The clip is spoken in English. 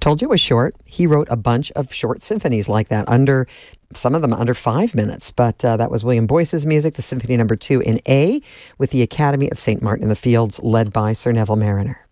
told you it was short. He wrote a bunch of short symphonies like that, some of them under 5 minutes. But that was William Boyce's music, the Symphony No. 2 in A, with the Academy of St. Martin in the Fields, led by Sir Neville Marriner.